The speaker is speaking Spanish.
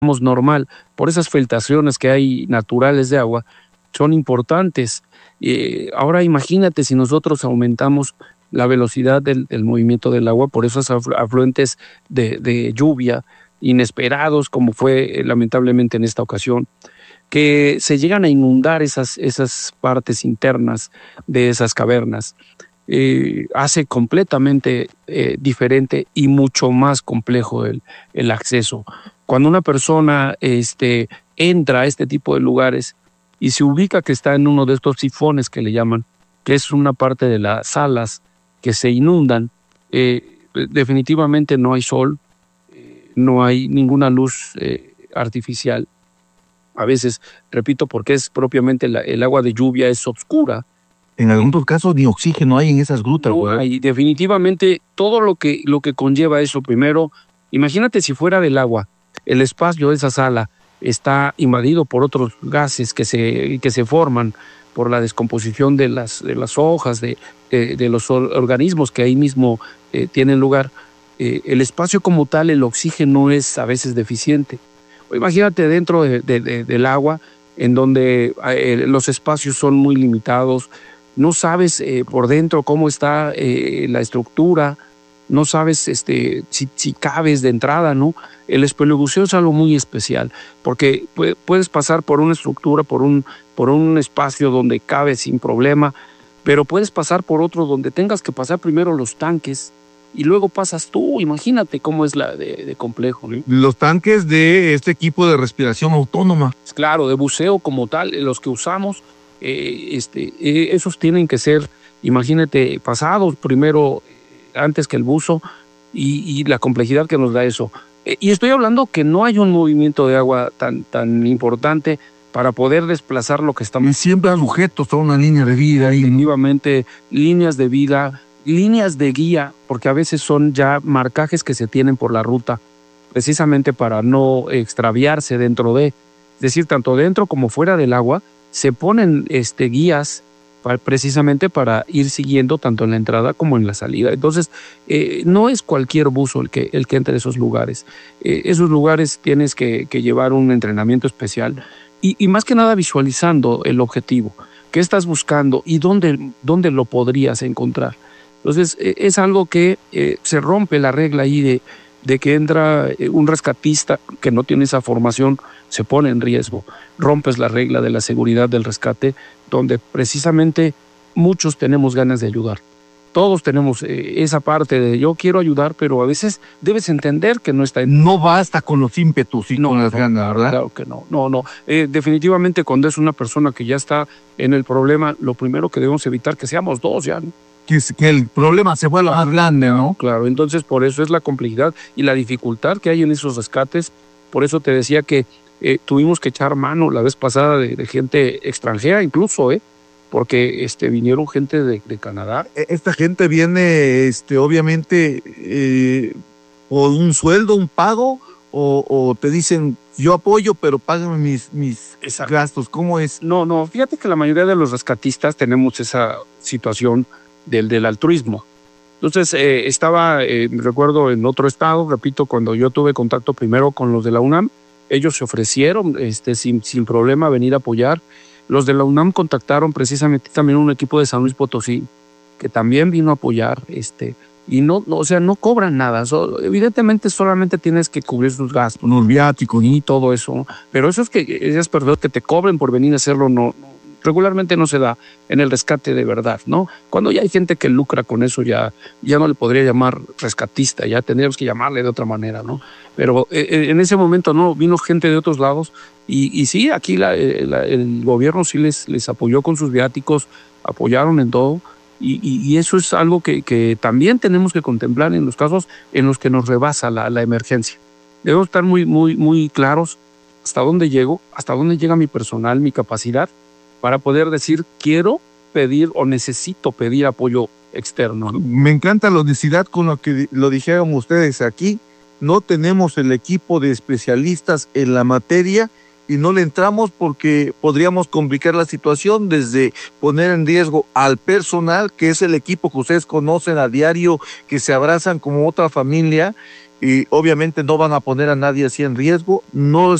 normal, por esas filtraciones que hay naturales de agua, son importantes. Ahora imagínate si nosotros aumentamos la velocidad del movimiento del agua por esos afluentes de lluvia inesperados, como fue lamentablemente en esta ocasión, que se llegan a inundar esas partes internas de esas cavernas. Hace completamente diferente y mucho más complejo el acceso. Cuando una persona entra a este tipo de lugares y se ubica que está en uno de estos sifones que le llaman, que es una parte de las salas que se inundan, definitivamente no hay sol, no hay ninguna luz artificial. A veces, repito, porque es propiamente el agua de lluvia es oscura. En algunos casos ni oxígeno hay en esas grutas, güey. No, y definitivamente todo lo que conlleva eso. Primero, imagínate si fuera del agua, el espacio de esa sala está invadido por otros gases que se forman por la descomposición de las hojas, de los organismos que ahí mismo tienen lugar. El espacio como tal, el oxígeno es a veces deficiente. Imagínate dentro del agua, en donde los espacios son muy limitados, no sabes por dentro cómo está la estructura, no sabes si cabes de entrada, ¿no? El espeleobuceo es algo muy especial, porque puedes pasar por una estructura, por un espacio donde cabes sin problema, pero puedes pasar por otro donde tengas que pasar primero los tanques, y luego pasas tú. Imagínate cómo es la de complejo, ¿no? Los tanques de este equipo de respiración autónoma. Claro, de buceo como tal, los que usamos, esos tienen que ser, imagínate, pasados primero, antes que el buzo, y la complejidad que nos da eso. Y estoy hablando que no hay un movimiento de agua tan importante para poder desplazar lo que estamos. Y siempre sujetos a una línea de vida. Definitivamente, líneas de vida, líneas de guía, porque a veces son ya marcajes que se tienen por la ruta, precisamente para no extraviarse dentro de, es decir, tanto dentro como fuera del agua, se ponen guías precisamente para ir siguiendo tanto en la entrada como en la salida. Entonces, no es cualquier buzo el que entre a esos lugares. Esos lugares tienes que llevar un entrenamiento especial y más que nada visualizando el objetivo, qué estás buscando y dónde lo podrías encontrar. Entonces, es algo que se rompe la regla ahí de que entra un rescatista que no tiene esa formación, se pone en riesgo. Rompes la regla de la seguridad del rescate, donde precisamente muchos tenemos ganas de ayudar. Todos tenemos esa parte de yo quiero ayudar, pero a veces debes entender que no está en... No basta con los ímpetus y con las ganas, ¿verdad? Claro que no. Definitivamente cuando es una persona que ya está en el problema, lo primero que debemos evitar que seamos dos ya, ¿no? Que el problema se vuelva más grande, ¿no? Claro, entonces por eso es la complejidad y la dificultad que hay en esos rescates. Por eso te decía que tuvimos que echar mano la vez pasada de gente extranjera incluso, porque vinieron gente de Canadá. Esta gente viene, obviamente, por un sueldo, un pago, o te dicen, yo apoyo, pero págame mis gastos. ¿Cómo es? No, fíjate que la mayoría de los rescatistas tenemos esa situación del altruismo. Entonces, recuerdo, en otro estado, repito, cuando yo tuve contacto primero con los de la UNAM, ellos se ofrecieron sin problema venir a apoyar. Los de la UNAM contactaron precisamente también un equipo de San Luis Potosí, que también vino a apoyar, y no cobran nada. Evidentemente solamente tienes que cubrir sus gastos, unos viáticos y todo eso, pero eso es que esas personas que te cobren por venir a hacerlo, regularmente no se da en el rescate de verdad, ¿no? Cuando ya hay gente que lucra con eso, ya no le podría llamar rescatista, ya tendríamos que llamarle de otra manera, ¿no? Pero en ese momento no, vino gente de otros lados y sí, aquí el gobierno sí les apoyó con sus viáticos, apoyaron en todo y eso es algo que también tenemos que contemplar en los casos en los que nos rebasa la emergencia. Debemos estar muy, muy, muy claros hasta dónde llego, hasta dónde llega mi personal, mi capacidad, para poder decir quiero pedir o necesito pedir apoyo externo, ¿no? Me encanta la honestidad con lo que lo dijeron ustedes aquí. No tenemos el equipo de especialistas en la materia y no le entramos porque podríamos complicar la situación desde poner en riesgo al personal, que es el equipo que ustedes conocen a diario, que se abrazan como otra familia, y obviamente no van a poner a nadie así en riesgo. No